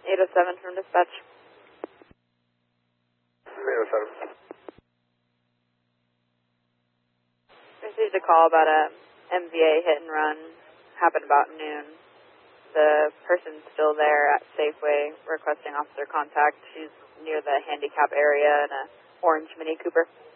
807 from dispatch. 807. Received a call about a MVA hit and run. Happened about noon. The person's still there at Safeway requesting officer contact. She's near the handicap area in a orange Mini Cooper.